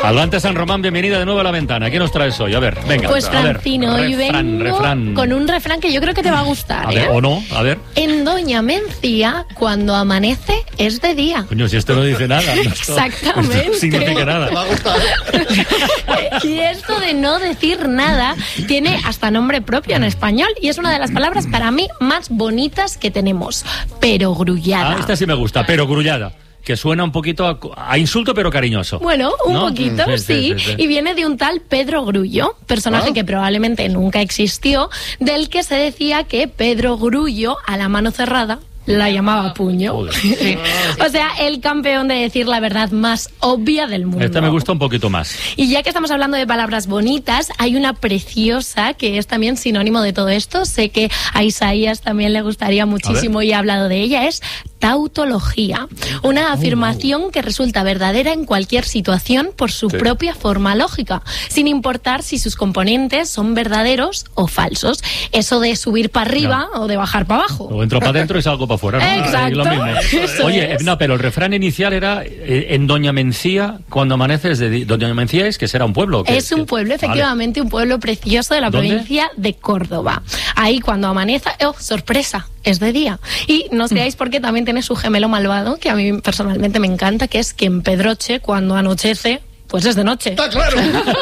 Adelante, San Román, bienvenida de nuevo a La Ventana. ¿Qué nos traes hoy? A ver, venga. Pues, Francino, hoy vengo refrán. con un refrán que yo creo que te va a gustar. A ver, o no, a ver. En Doña Mencía, cuando amanece, es de día. Coño, si esto no dice nada. No, exactamente. No significa nada. Te va a gustar. Y esto de no decir nada tiene hasta nombre propio en español y es una de las palabras para mí más bonitas que tenemos. Perogrullada. Ah, esta sí me gusta, perogrullada. Que suena un poquito a insulto, pero cariñoso. Bueno, un ¿no? poquito, sí. Sí. Y viene de un tal Pedro Grullo, personaje que probablemente nunca existió, del que se decía que Pedro Grullo, a la mano cerrada, la llamaba puño. Joder. O sea, el campeón de decir la verdad más obvia del mundo. Esta me gusta un poquito más. Y ya que estamos hablando de palabras bonitas, hay una preciosa que es también sinónimo de todo esto. Sé que a Isaías también le gustaría muchísimo y he hablado de ella. Es tautología. Una afirmación que resulta verdadera en cualquier situación por su propia forma lógica, sin importar si sus componentes son verdaderos o falsos. Eso de subir para arriba o de bajar para abajo. O entro para adentro y salgo para afuera, ¿no? Exacto. Lo mismo. Eso Oye, es. no, pero el refrán inicial era en Doña Mencía, cuando amaneces de día. Doña Mencía es que será un pueblo. Es un pueblo, efectivamente, un pueblo precioso de la ¿Dónde? provincia de Córdoba. Ahí cuando amaneza, ¡oh, sorpresa! Es de día. Y no os creáis porque también tiene su gemelo malvado, que a mí personalmente me encanta, que es que en Pedroche, cuando anochece, pues es de noche. Está claro.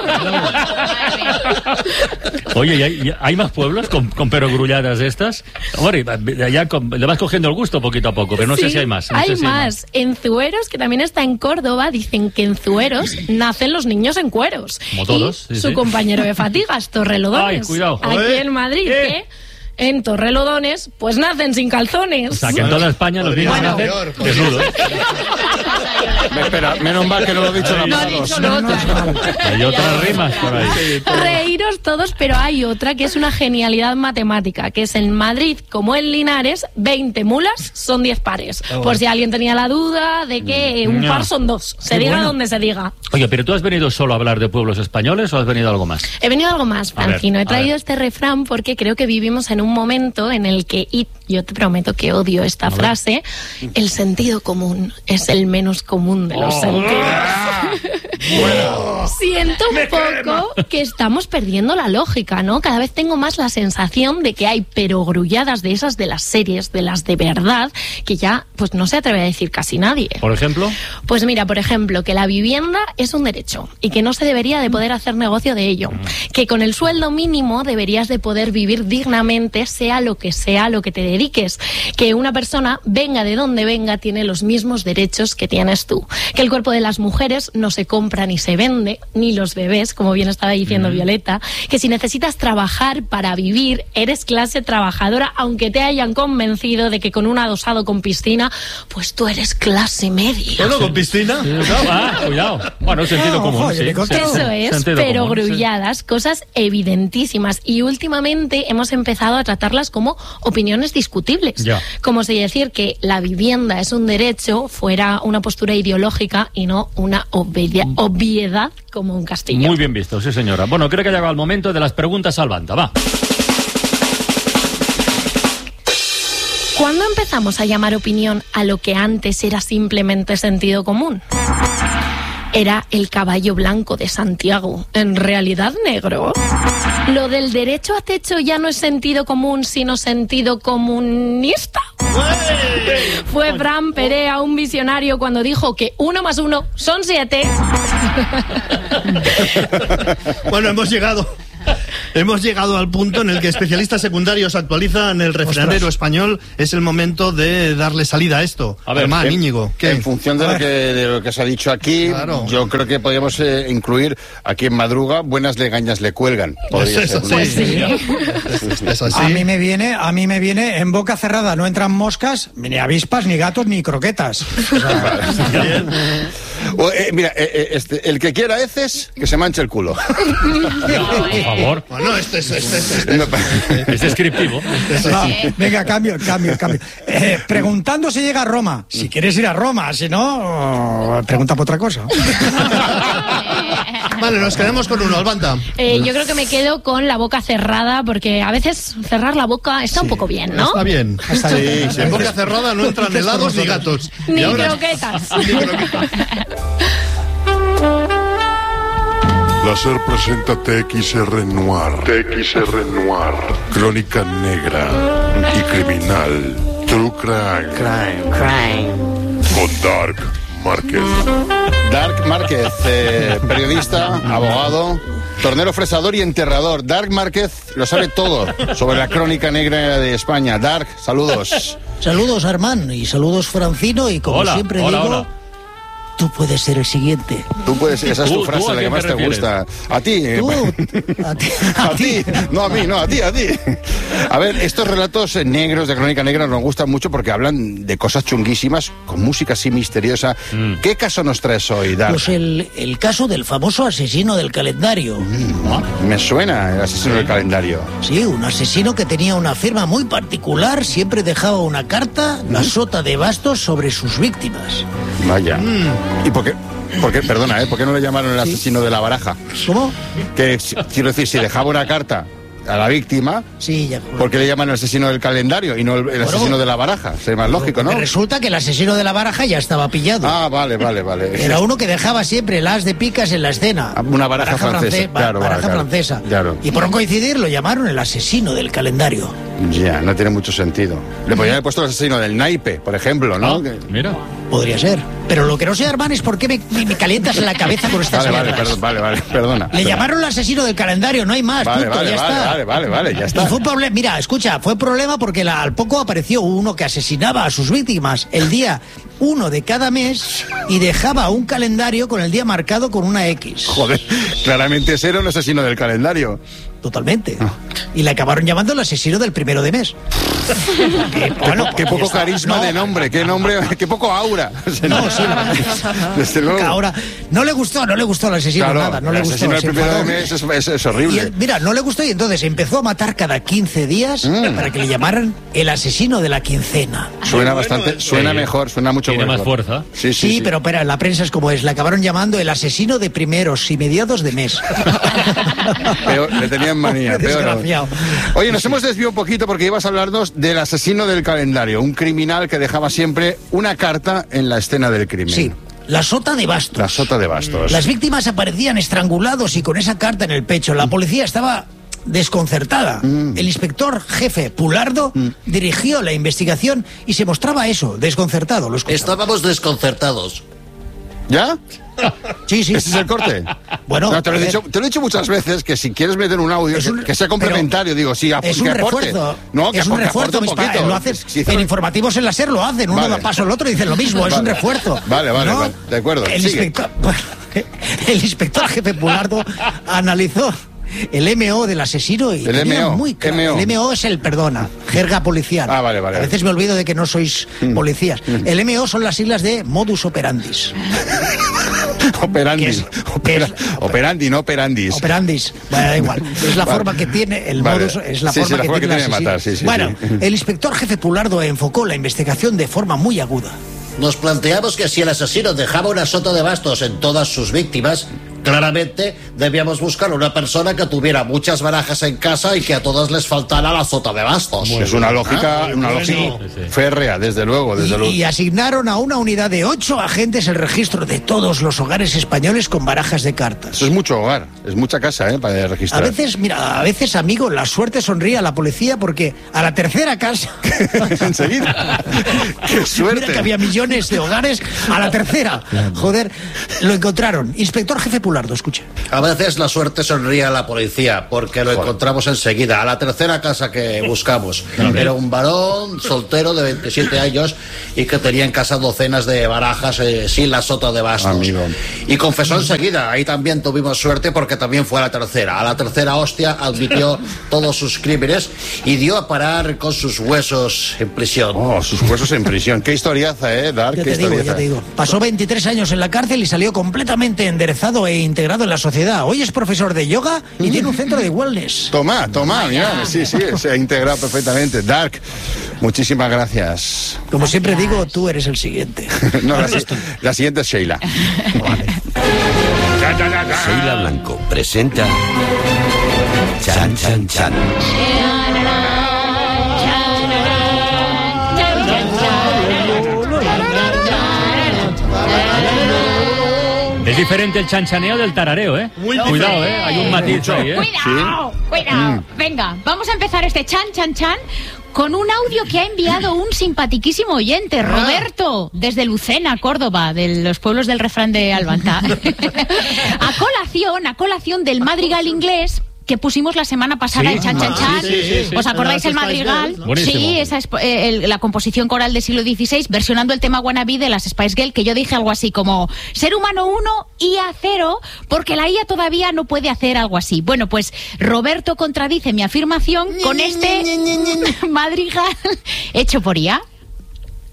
Oye, ¿y hay más pueblos con perogrulladas de estas? Hombre, ya le vas cogiendo el gusto poquito a poco, pero no sé Sí, si hay más. No hay sé si más. En Zueros, que también está en Córdoba, dicen que en Zueros nacen los niños en cueros. Como todos, Y sí, su sí. compañero de fatigas, Torrelodones. Ay, cuidado. Aquí Joder. en Madrid, ¿Qué? en Torrelodones, pues nacen sin calzones. O sea, que en toda España los niños Bueno. nacen Peor, desnudos. Espera, menos mal que no lo he dicho No ha dicho lo otro. Hay otras rimas por ahí. Reíros todos, pero hay otra que es una genialidad matemática, que es en Madrid como en Linares, 20 mulas son 10 pares. Por si alguien tenía la duda de que un par son 2. Se Qué diga bueno. donde se diga. Oye, ¿pero tú has venido solo a hablar de pueblos españoles o has venido algo más? He venido a algo más, A ver, Francino. He a traído ver. este refrán porque creo que vivimos en un momento en el que, y yo te prometo que odio esta frase, el sentido común es el menos común de los sentidos. Siento un poco que estamos perdiendo la lógica, ¿no? Cada vez tengo más la sensación de que hay perogrulladas de esas de las series, de las de verdad, que ya pues no se atreve a decir casi nadie. Por ejemplo, Pues mira, por ejemplo, que la vivienda es un derecho y que no se debería de poder hacer negocio de ello. Que con el sueldo mínimo deberías de poder vivir dignamente, sea lo que te dediques. Que una persona, venga de donde venga, tiene los mismos derechos que tienes tú. Que el cuerpo de las mujeres no se compra ni se vende, ni los bebés, como bien estaba diciendo Violeta. Que si necesitas trabajar para vivir, eres clase trabajadora, aunque te hayan convencido de que con un adosado con piscina, pues tú eres clase media. Bueno, con piscina. cuidado. Bueno, sentido común, oye, sí. me consta. Eso es, Sentido pero común, sí. grulladas, cosas evidentísimas. Y últimamente hemos empezado a tratarlas como opiniones discutibles. Ya. Como si decir que la vivienda es un derecho fuera una postura ideológica y no una obviedad como un castillo. Muy bien visto, sí señora. Bueno, creo que ha llegado el momento de las preguntas al banda, va. ¿Cuándo empezamos a llamar opinión a lo que antes era simplemente sentido común? Era el caballo blanco de Santiago, en realidad negro. Lo del derecho a techo ya no es sentido común, sino sentido comunista. Fue Fran Perea un visionario cuando dijo que 1 más 1 son 7. Bueno, hemos llegado al punto en el que especialistas secundarios actualizan el refranero español. Es el momento de darle salida a esto. A ver, Germán, Íñigo, ¿qué? En función de lo que se ha dicho aquí, Claro. yo creo que podríamos incluir aquí en Madruga, buenas legañas le cuelgan. Podría Eso ser. sí. Es así. A mí me viene en boca cerrada no entran moscas, ni avispas, ni gatos, ni croquetas. O sea, Mira, el que quiera heces, que se manche el culo. Por favor. Bueno, este es. Es descriptivo. venga, cambio. Preguntando si llega a Roma. Si quieres ir a Roma, si no, pregunta por otra cosa. Vale, nos quedamos con uno, Albanta. Yo creo que me quedo con la boca cerrada, porque a veces cerrar la boca está un poco bien, ¿no? Está bien. Está bien. En boca cerrada no entran helados ni gatos. Ni Y ahora- croquetas. Ni croquetas. SER presenta TXR Noir. TXR Noir. Crónica negra y criminal. True Crime. Con Dark Márquez. Dark Márquez, periodista, abogado, tornero fresador y enterrador. Dark Márquez lo sabe todo sobre la crónica negra de España. Dark, saludos. Saludos, Armán, y saludos, Francino, y como siempre digo... Hola. Tú puedes ser el siguiente. Tú puedes, esa es tu frase, la que más te gusta. A ti. A ti. No a mí, no, a ti. A ver, estos relatos negros de crónica negra nos gustan mucho porque hablan de cosas chunguísimas, con música así misteriosa. ¿Qué caso nos traes hoy, Dark? Pues el caso del famoso asesino del calendario. Me suena el asesino del calendario. Sí, un asesino que tenía una firma muy particular, siempre dejaba una carta, la sota de bastos, sobre sus víctimas. Vaya. ¿Y por qué? Perdona, ¿por qué no le llamaron el asesino de la baraja? ¿Cómo? Que, quiero decir, si dejaba una carta a la víctima, sí, ya. ¿por qué le llaman el asesino del calendario y no el asesino de la baraja? Sería más lógico, ¿no? Resulta que el asesino de la baraja ya estaba pillado. Ah, vale. Era uno que dejaba siempre el as de picas en la escena. Una baraja francesa. Baraja francesa. Claro. Y por no coincidir lo llamaron el asesino del calendario. Ya, no tiene mucho sentido. Le podrían haber puesto el asesino del naipe, por ejemplo, ¿no? Mira. Podría ser. Pero lo que no sé, Armán, es por qué me calientas en la cabeza con estas mierdas. Vale, perdona. Le llamaron el asesino del calendario, no hay más, Vale, ya está. Y fue un problema, mira, escucha, fue problema porque al poco apareció uno que asesinaba a sus víctimas el día 1 de cada mes y dejaba un calendario con el día marcado con una X. Joder, claramente ese era un asesino del calendario. Totalmente. Y le acabaron llamando el asesino del 1 de mes. Qué poco carisma de nombre, qué poco aura. No, sí, desde luego. Ahora, no le gustó al asesino, claro, nada, no le gustó. El asesino del 1 de mes es horrible. Mira, no le gustó y entonces empezó a matar cada 15 días para que le llamaran el asesino de la quincena. Suena bastante, suena mejor, suena mucho mejor. Tiene más fuerza. Sí, pero espera, la prensa es como es, le acabaron llamando el asesino de primeros y mediados de mes. Peor, le tenían manía, desgraciado. Oye, nos hemos desviado un poquito porque ibas a hablarnos del asesino del calendario, un criminal que dejaba siempre una carta en la escena del crimen. Sí. La sota de bastos. La sota de bastos. Las víctimas aparecían estrangulados y con esa carta en el pecho. La policía estaba desconcertada. El inspector jefe Pulardo dirigió la investigación y se mostraba eso, desconcertado. Estábamos desconcertados. ¿Ya? Sí. ¿Ese es el corte? Bueno, no, te lo he dicho muchas veces que si quieres meter un audio que sea complementario, digo, sí, es un refuerzo. No, que es un refuerzo, mis padres lo hacen. En informativos en la SER lo hacen, uno da paso al otro y dicen lo mismo, es un refuerzo. Vale, de acuerdo. El inspector jefe Pulardo analizó el MO del asesino y el MO, muy claro. El MO es el perdona, jerga policial. Vale. A veces me olvido de que no sois policías. El MO son las siglas de modus operandis. Operandis. Operandi, no operandis. Operandis. Bueno, da igual. Es la forma que tiene el modus, es la forma que tiene de matar. Bueno, el inspector jefe Pulardo enfocó la investigación de forma muy aguda. Nos planteamos que si el asesino dejaba una sota de bastos en todas sus víctimas, claramente debíamos buscar una persona que tuviera muchas barajas en casa y que a todas les faltara la sota de bastos. Es una lógica, férrea, desde luego. Y asignaron a una unidad de 8 agentes el registro de todos los hogares españoles con barajas de cartas. Eso es mucho hogar, es mucha casa, para registrar. A veces, amigo, la suerte sonríe a la policía porque a la tercera casa... Enseguida. ¡Qué suerte! Mira que había millones de hogares, a la tercera. Joder, lo encontraron. Inspector jefe Pulardo, escucha. A veces la suerte sonríe a la policía porque lo encontramos enseguida, a la tercera casa que buscamos. Era un varón soltero de 27 años y que tenía en casa docenas de barajas sin la sota de bastos. Amigo. Y confesó enseguida, ahí también tuvimos suerte porque también fue a la tercera. A la tercera hostia admitió todos sus crímenes y dio a parar con sus huesos en prisión. Oh, sus huesos en prisión. Qué historiaza, Dark. Ya te digo. Pasó 23 años en la cárcel y salió completamente enderezado e integrado en la sociedad. Hoy es profesor de yoga y tiene un centro de wellness. Toma, mira, sí, se ha integrado perfectamente. Dark, muchísimas gracias. Como siempre digo, tú eres el siguiente. No, la siguiente es Sheila. Sheila Blanco presenta Chan Chan Chan. diferente el chanchaneo del tarareo, ¿eh? Cuidado, ¿eh? Hay un matiz ahí, ¿eh? Cuidado. Venga, vamos a empezar este chan con un audio que ha enviado un simpatiquísimo oyente, Roberto, desde Lucena, Córdoba, de los pueblos del refrán de Albanta. a colación del madrigal inglés que pusimos la semana pasada, el chan. ¿Os acordáis el madrigal? Sí, esa es la composición coral del siglo XVI, versionando el tema Wannabe de las Spice Girls, que yo dije algo así como ser humano 1, IA 0, porque la IA todavía no puede hacer algo así. Bueno, pues Roberto contradice mi afirmación con este madrigal hecho por IA.